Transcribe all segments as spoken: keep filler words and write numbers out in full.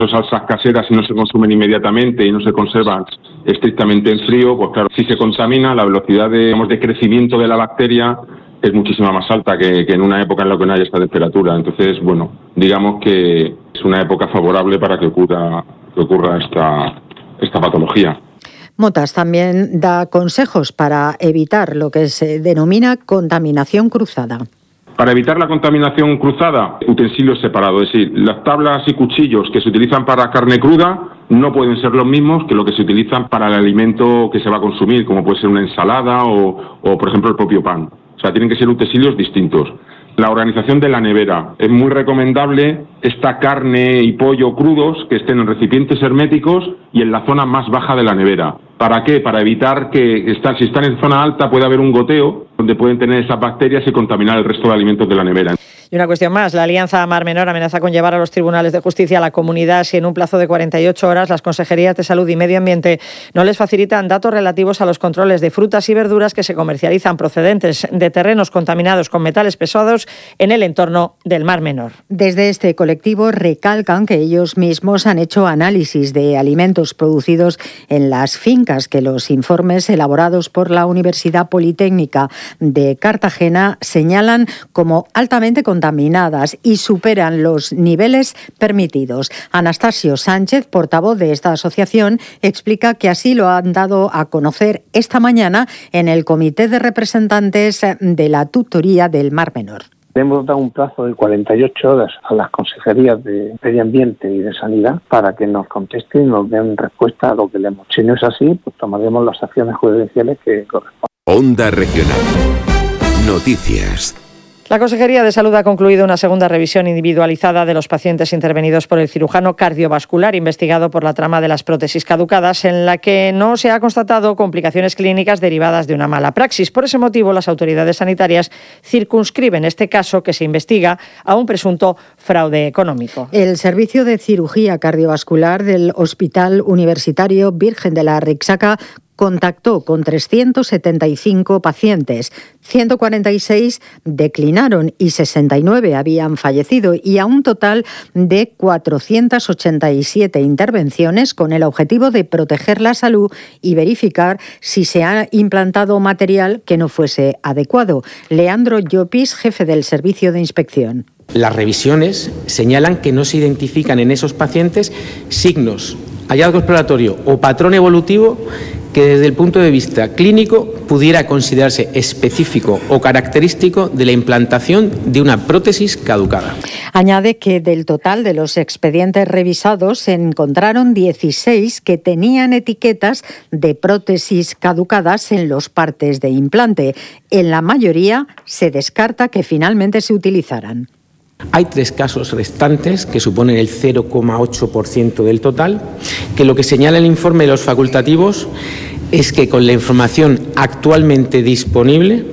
salsas caseras, si no se consumen inmediatamente y no se conservan estrictamente en frío, pues claro, si se contamina, la velocidad de, digamos, de crecimiento de la bacteria es muchísima más alta que, que en una época en la que no hay esta temperatura. Entonces, bueno, digamos que es una época favorable para que ocurra, que ocurra esta, esta patología. Motas también da consejos para evitar lo que se denomina contaminación cruzada. Para evitar la contaminación cruzada, utensilios separados, es decir, las tablas y cuchillos que se utilizan para carne cruda no pueden ser los mismos que lo que se utilizan para el alimento que se va a consumir, como puede ser una ensalada o, o por ejemplo, el propio pan. O sea, tienen que ser utensilios distintos. La organización de la nevera. Es muy recomendable esta carne y pollo crudos que estén en recipientes herméticos y en la zona más baja de la nevera. ¿Para qué? Para evitar que, están, si están en zona alta, pueda haber un goteo donde pueden tener esas bacterias y contaminar el resto de alimentos de la nevera. Y una cuestión más, la Alianza Mar Menor amenaza con llevar a los tribunales de justicia a la comunidad si en un plazo de cuarenta y ocho horas las consejerías de Salud y Medio Ambiente no les facilitan datos relativos a los controles de frutas y verduras que se comercializan procedentes de terrenos contaminados con metales pesados en el entorno del Mar Menor. Desde este colectivo recalcan que ellos mismos han hecho análisis de alimentos producidos en las fincas, que los informes elaborados por la Universidad Politécnica de Cartagena señalan como altamente contaminados contaminadas y superan los niveles permitidos. Anastasio Sánchez, portavoz de esta asociación, explica que así lo han dado a conocer esta mañana en el Comité de Representantes de la Tutoría del Mar Menor. Hemos dado un plazo de cuarenta y ocho horas a las consejerías de Medio Ambiente y de Sanidad para que nos contesten y nos den respuesta a lo que le hemos. Si no es así, pues tomaremos las acciones judiciales que corresponden. Onda Regional. Noticias. La Consejería de Salud ha concluido una segunda revisión individualizada de los pacientes intervenidos por el cirujano cardiovascular investigado por la trama de las prótesis caducadas, en la que no se ha constatado complicaciones clínicas derivadas de una mala praxis. Por ese motivo, las autoridades sanitarias circunscriben este caso que se investiga a un presunto fraude económico. El Servicio de Cirugía Cardiovascular del Hospital Universitario Virgen de la Rixaca contactó con trescientos setenta y cinco pacientes, ciento cuarenta y seis declinaron y sesenta y nueve habían fallecido, y a un total de cuatrocientas ochenta y siete intervenciones con el objetivo de proteger la salud y verificar si se ha implantado material que no fuese adecuado. Leandro Llopis, jefe del Servicio de Inspección. Las revisiones señalan que no se identifican en esos pacientes signos, hallazgo exploratorio o patrón evolutivo que desde el punto de vista clínico pudiera considerarse específico o característico de la implantación de una prótesis caducada. Añade que del total de los expedientes revisados se encontraron dieciséis que tenían etiquetas de prótesis caducadas en los partes de implante. En la mayoría se descarta que finalmente se utilizaran. Hay tres casos restantes, que suponen el cero coma ocho por ciento del total, que lo que señala el informe de los facultativos es que con la información actualmente disponible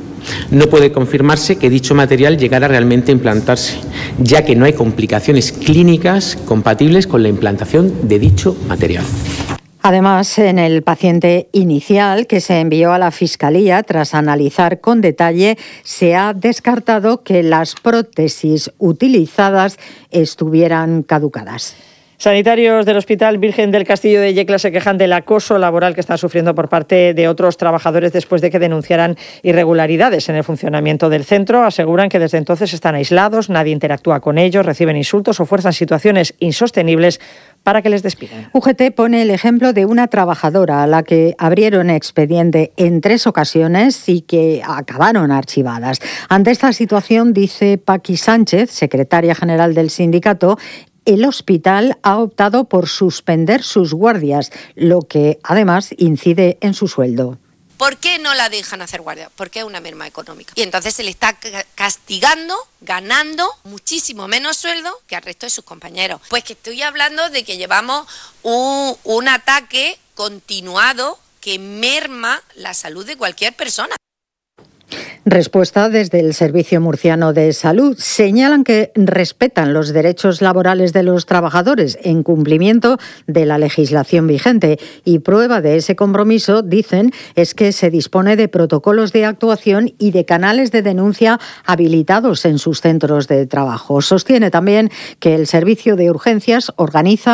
no puede confirmarse que dicho material llegara realmente a implantarse, ya que no hay complicaciones clínicas compatibles con la implantación de dicho material. Además, en el paciente inicial que se envió a la Fiscalía, tras analizar con detalle, se ha descartado que las prótesis utilizadas estuvieran caducadas. Sanitarios del Hospital Virgen del Castillo de Yecla se quejan del acoso laboral que están sufriendo por parte de otros trabajadores después de que denunciaran irregularidades en el funcionamiento del centro. Aseguran que desde entonces están aislados, nadie interactúa con ellos, reciben insultos o fuerzan situaciones insostenibles para que les despidan. U G T pone el ejemplo de una trabajadora a la que abrieron expediente en tres ocasiones y que acabaron archivadas. Ante esta situación, dice Paqui Sánchez, secretaria general del sindicato, el hospital ha optado por suspender sus guardias, lo que además incide en su sueldo. ¿Por qué no la dejan hacer guardia? Porque es una merma económica. Y entonces se le está castigando, ganando muchísimo menos sueldo que al resto de sus compañeros. Pues que estoy hablando de que llevamos un, un ataque continuado que merma la salud de cualquier persona. Respuesta desde el Servicio Murciano de Salud. Señalan que respetan los derechos laborales de los trabajadores en cumplimiento de la legislación vigente. Y prueba de ese compromiso, dicen, es que se dispone de protocolos de actuación y de canales de denuncia habilitados en sus centros de trabajo. Sostiene también que el Servicio de Urgencias organiza